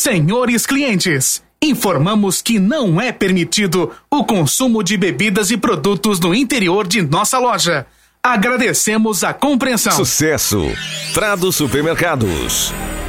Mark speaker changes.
Speaker 1: Senhores clientes, informamos que não é permitido o consumo de bebidas e produtos no interior de nossa loja. Agradecemos a compreensão.
Speaker 2: Sucesso. Prado Supermercados.